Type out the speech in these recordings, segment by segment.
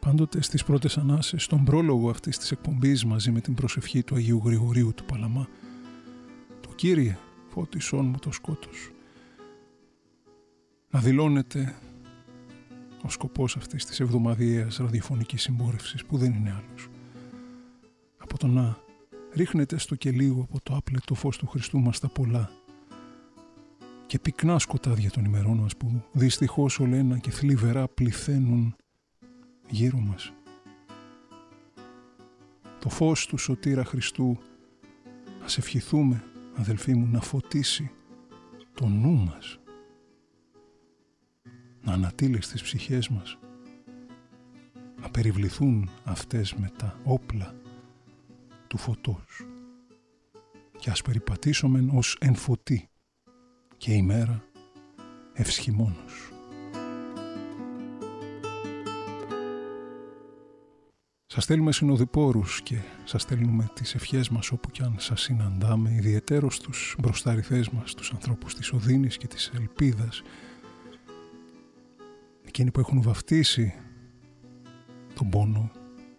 Πάντοτε στις πρώτες ανάσες, στον πρόλογο αυτής της εκπομπής, μαζί με την προσευχή του Αγίου Γρηγορίου του Παλαμά, το Κύριε φώτισόν μου το σκότος, να δηλώνεται ο σκοπός αυτής της εβδομαδιαίας ραδιοφωνικής συμπόρευσης, που δεν είναι άλλος από το να ρίχνεται στο και λίγο από το άπλετο φως του Χριστού μας τα πολλά και πυκνά σκοτάδια των ημερών μας, που δυστυχώς ολένα και θλιβερά πληθαίνουν γύρω μας. Το φως του Σωτήρα Χριστού, ας ευχηθούμε, αδελφοί μου, να φωτίσει το νου μας, να ανατείλει στις ψυχές μας, να περιβληθούν αυτές με τα όπλα του φωτός και ας περιπατήσομεν ως εν φωτί και ημέρα ευσχημόνος. Σας στέλνουμε συνοδοιπόρους και σας στέλνουμε τις ευχές μας όπου κι αν σας συναντάμε, ιδιαιτέρως τους μπροσταριθές μας, τους ανθρώπους της οδύνης και της ελπίδας, εκείνοι που έχουν βαφτίσει τον πόνο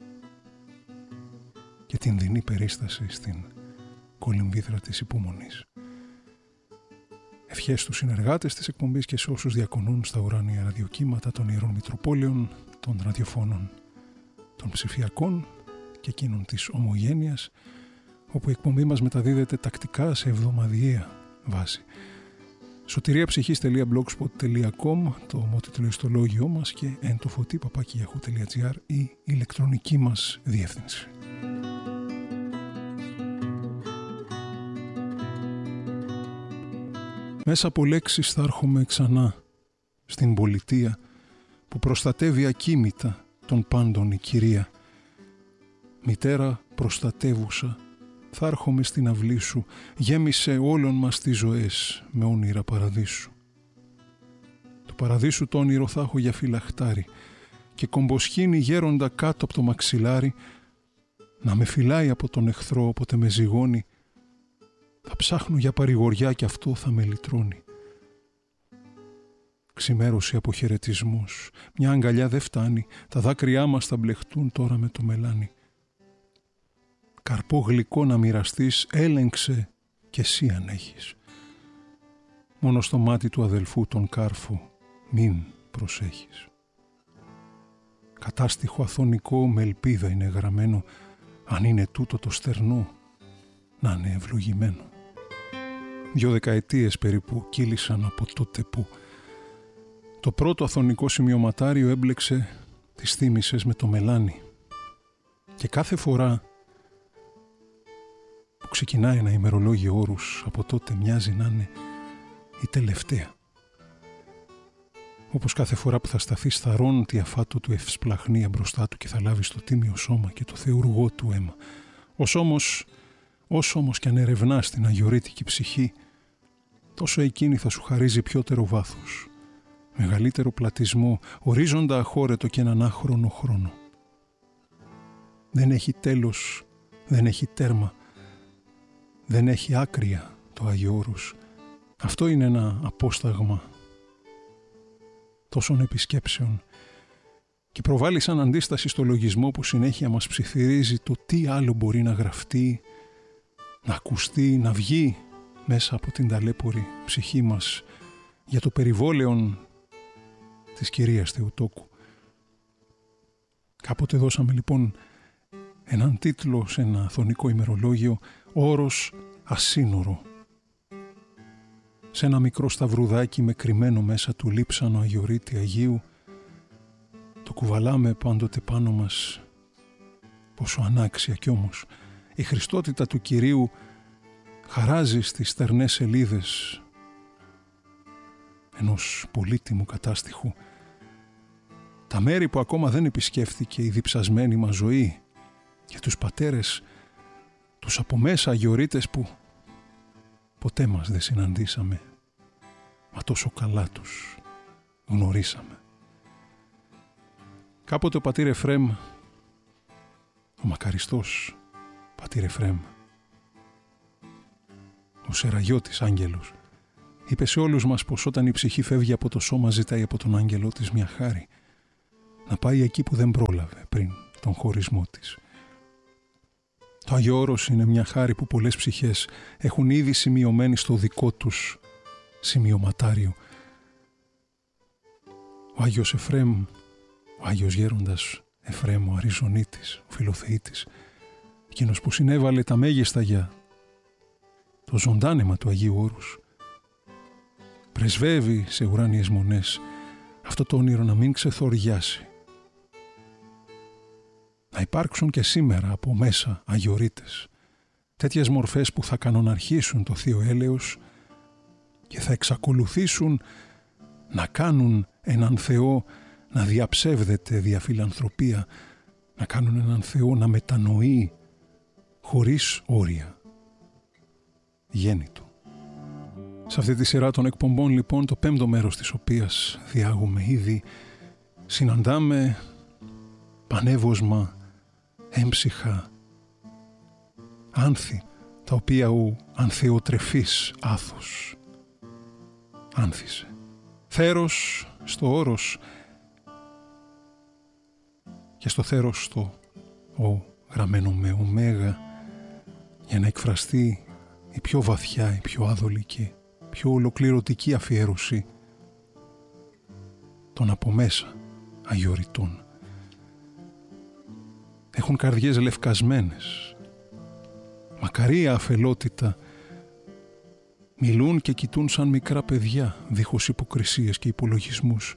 και την δεινή περίσταση στην κολυμβήθρα της υπομονής. Ευχές στους συνεργάτες της εκπομπής και σε όσους διακονούν στα ουράνια ραδιοκύματα των Ιερών Μητροπόλεων, των ραδιοφώνων των ψηφιακών και εκείνων της ομογένειας, όπου η εκπομπή μας μεταδίδεται τακτικά σε εβδομαδιαία βάση. Σωτηριαψυχής.blogspot.com το ομότιτλο μας και entofoti@yahoo.gr η ηλεκτρονική μας διεύθυνση. Μέσα από λέξεις θα έρχομαι ξανά στην πολιτεία που προστατεύει ακίμητα των πάντων η Κυρία. Μητέρα προστατεύουσα, θα έρχομαι στην αυλή σου, γέμισε όλων μας τις ζωές με όνειρα παραδείσου. Το παραδείσου το όνειρο θα έχω για φυλαχτάρι και κομποσχήνι γέροντα κάτω από το μαξιλάρι, να με φυλάει από τον εχθρό όποτε με ζυγώνει. Θα ψάχνω για παρηγοριά και αυτό θα με λυτρώνει. Ξημέρωση από χαιρετισμούς, μια αγκαλιά δεν φτάνει, τα δάκρυά μας θα μπλεχτούν τώρα με το μελάνι. Καρπό γλυκό να μοιραστείς, έλεγξε κι εσύ αν έχεις. Μόνο στο μάτι του αδελφού τον κάρφο μην προσέχεις. Κατάστιχο αθωνικό με ελπίδα είναι γραμμένο, αν είναι τούτο το στερνό να είναι ευλογημένο. 2 δεκαετίες περίπου κύλησαν από τότε που το πρώτο αθωνικό σημειωματάριο έμπλεξε τις θύμησες με το μελάνι και κάθε φορά που ξεκινάει ένα ημερολόγιο όρους από τότε μοιάζει να είναι η τελευταία. Όπως κάθε φορά που θα σταθεί σταρών τη αφάτου του ευσπλαχνία μπροστά του και θα λάβει το τίμιο σώμα και το θεουργό του αίμα. Όσο όμως κι αν ερευνάς την αγιορείτικη ψυχή, τόσο εκείνη θα σου χαρίζει πιότερο βάθος, μεγαλύτερο πλατισμό, ορίζοντα αχώρετο και έναν άχρονο χρόνο. Δεν έχει τέλος, δεν έχει τέρμα, δεν έχει άκρια το Άγιο Όρος. Αυτό είναι ένα απόσταγμα τόσων επισκέψεων και προβάλλει σαν αντίσταση στο λογισμό που συνέχεια μας ψιθυρίζει το τι άλλο μπορεί να γραφτεί, να ακουστεί, να βγει μέσα από την ταλέπορη ψυχή μας για το περιβόλαιον της Κυρίας Θεοτόκου. Κάποτε δώσαμε λοιπόν έναν τίτλο σε ένα αθωνικό ημερολόγιο, «Όρος ασύνορο». Σε ένα μικρό σταυρουδάκι με κρυμμένο μέσα του λείψανο αγιορείτη Αγίου, το κουβαλάμε πάντοτε πάνω μας, πόσο ανάξια κι όμως η Χριστότητα του Κυρίου χαράζει στις στερνές σελίδες ενός πολύτιμου κατάστιχου τα μέρη που ακόμα δεν επισκέφθηκε η διψασμένη μας ζωή και τους πατέρες, τους από μέσα αγιορείτες που ποτέ μας δεν συναντήσαμε, μα τόσο καλά τους γνωρίσαμε. Κάποτε ο πατήρ Εφραίμ, ο μακαριστός πατήρ Εφραίμ, ο Σεραγιώτης άγγελος, είπε σε όλους μας πως όταν η ψυχή φεύγει από το σώμα ζητάει από τον άγγελό της μια χάρη, να πάει εκεί που δεν πρόλαβε πριν τον χωρισμό της. Το Άγιο Όρος είναι μια χάρη που πολλές ψυχές έχουν ήδη σημειωμένη στο δικό τους σημειωματάριο. Ο Άγιος Εφραίμ, ο Άγιος Γέροντας Εφραίμ, ο Αριζονίτης, ο Φιλοθεήτης, εκείνος που συνέβαλε τα μέγιστα για το ζωντάνεμα του Αγίου Όρους, πρεσβεύει σε ουράνιες μονές αυτό το όνειρο να μην ξεθοριάσει. Να υπάρξουν και σήμερα από μέσα αγιορείτες, τέτοιες μορφές που θα κανοναρχήσουν το Θείο Έλεος και θα εξακολουθήσουν να κάνουν έναν Θεό να διαψεύδεται δια φιλανθρωπία, να κάνουν έναν Θεό να μετανοεί χωρίς όρια. Γέννητο. Σε αυτή τη σειρά των εκπομπών λοιπόν, το 5ο μέρος της οποίας διάγουμε ήδη, συναντάμε πανεύωσμα, έμψυχα, άνθη, τα οποία ο ανθεοτρεφής Άθος άνθησε. Θέρος στο όρος και στο θέρος στο ο γραμμένο με ωμέγα, για να εκφραστεί η πιο βαθιά, η πιο άδολη και πιο ολοκληρωτική αφιέρωση των από μέσα αγιοριτών. Έχουν καρδιές λευκασμένες, μακαρία αφελότητα, μιλούν και κοιτούν σαν μικρά παιδιά, δίχως υποκρισίες και υπολογισμούς.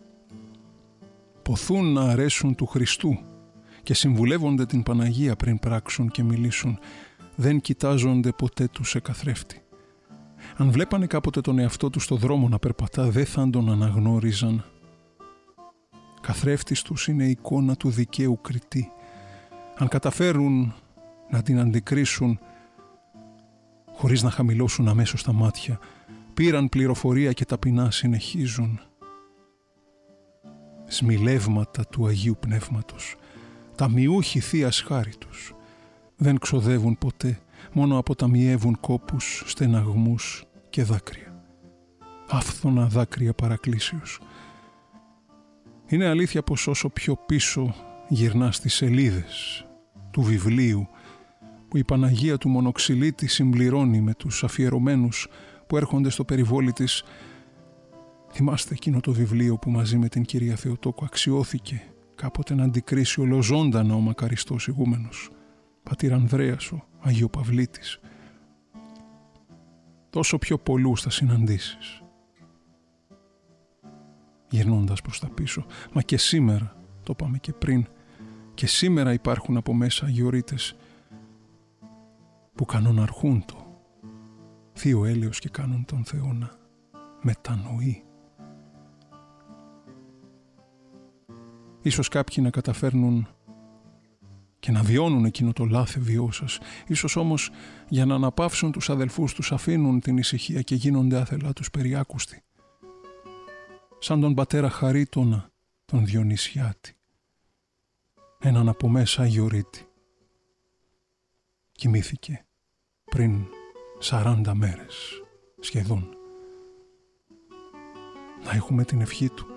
Ποθούν να αρέσουν του Χριστού και συμβουλεύονται την Παναγία πριν πράξουν και μιλήσουν. Δεν κοιτάζονται ποτέ τους σε καθρέφτη. Αν βλέπανε κάποτε τον εαυτό τους στο δρόμο να περπατά, δεν θα τον αναγνώριζαν. Καθρέφτης τους είναι η εικόνα του δικαίου κριτή. Αν καταφέρουν να την αντικρίσουν χωρίς να χαμηλώσουν αμέσως τα μάτια, πήραν πληροφορία και ταπεινά συνεχίζουν. Σμιλεύματα του Αγίου Πνεύματος, τα μοιούχοι Θείας χάριτος, δεν ξοδεύουν ποτέ, μόνο αποταμιεύουν κόπους, στεναγμούς και δάκρυα. Άφθονα δάκρυα παρακλήσεως. Είναι αλήθεια πως όσο πιο πίσω γυρνά στις σελίδες του βιβλίου που η Παναγία του Μονοξυλίτη συμπληρώνει με τους αφιερωμένους που έρχονται στο περιβόλι της, θυμάστε εκείνο το βιβλίο που μαζί με την κυρία Θεοτόκου αξιώθηκε κάποτε να αντικρίσει ολοζώντανα ο μακαριστός ηγούμενος πατήρ Ανδρέας ο Αγιοπαυλίτης. Τόσο πιο πολλούς θα συναντήσεις γυρνώντας προς τα πίσω. Μα και σήμερα, το είπαμε και πριν, και σήμερα υπάρχουν από μέσα αγιορείτες που κανοναρχούν το Θείο Έλεος και κάνουν τον Θεό να μετανοεί. Ίσως κάποιοι να καταφέρνουν και να βιώνουν εκείνο το λάθεβιό σας. Ίσως όμως για να αναπαύσουν τους αδελφούς τους αφήνουν την ησυχία και γίνονται άθελά τους περιάκουστοι. Σαν τον πατέρα Χαρίτωνα, τον Διονυσιάτη, έναν από μέσα αγιορείτη. Κοιμήθηκε πριν 40 μέρες σχεδόν. Να έχουμε την ευχή του.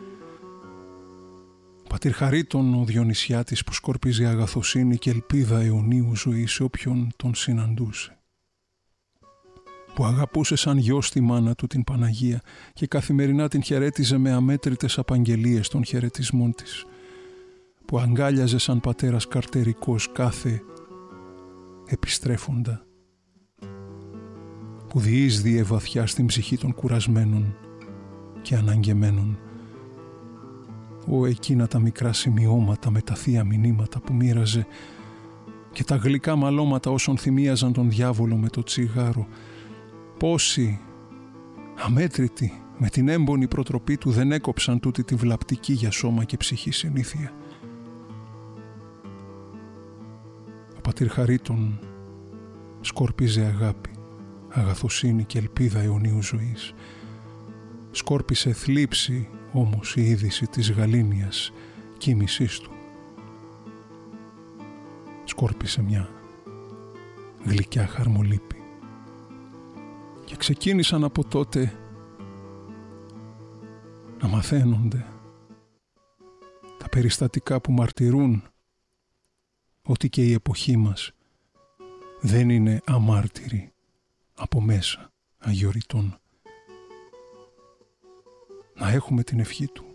Πατήρ Χαρίτων ο Διονυσιάτης που σκορπίζει αγαθοσύνη και ελπίδα αιωνίου ζωή σε όποιον τον συναντούσε. Που αγαπούσε σαν γιο στη μάνα του την Παναγία και καθημερινά την χαιρέτιζε με αμέτρητες απαγγελίες των χαιρετισμών της. Που αγκάλιαζε σαν πατέρας καρτερικός κάθε επιστρέφοντα. Που διείσδιε βαθιά στην ψυχή των κουρασμένων και αναγκεμένων. Εκείνα τα μικρά σημειώματα με τα θεία μηνύματα που μοίραζε και τα γλυκά μαλώματα όσων θυμίαζαν τον διάβολο με το τσιγάρο. Πόσοι αμέτρητοι με την έμπονη προτροπή του δεν έκοψαν τούτη τη βλαπτική για σώμα και ψυχή συνήθεια. Ο πατήρ Χαρίτων σκόρπιζε αγάπη, αγαθοσύνη και ελπίδα αιωνίου ζωής. Σκόρπισε θλίψη όμως η είδηση της γαλήνιας κοίμησής του. Σκόρπισε μια γλυκιά χαρμολύπη. Και ξεκίνησαν από τότε να μαθαίνονται τα περιστατικά που μαρτυρούν ότι και η εποχή μας δεν είναι αμάρτηρη από μέσα αγιοριτών. Να έχουμε την ευχή του.